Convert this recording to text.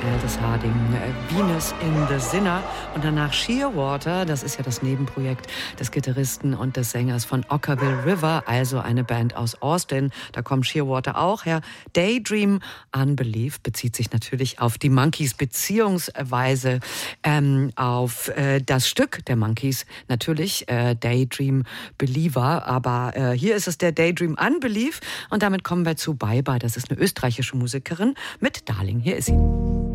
Aldous Harding, Venus in the Sinner und danach Shearwater, das ist ja das Nebenprojekt des Gitarristen und des Sängers von Okkervil River, also eine Band aus Austin, da kommt Shearwater auch her. Daydream, Unbelief bezieht sich natürlich auf die Monkees beziehungsweise auf das Stück der Monkees, natürlich Daydream Believer, aber hier ist es der Daydream Unbelief und damit kommen wir zu Bye Bye, das ist eine österreichische Musikerin mit Darling, hier ist sie.